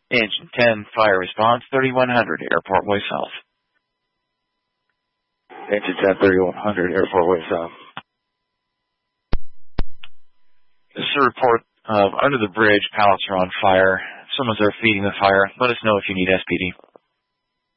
Engine 10, fire response 3100, Airport Way South. Engine 10, 3100, Airport Way South. This is a report of under the bridge, pallets are on fire. Someone's there feeding the fire. Let us know if you need SPD.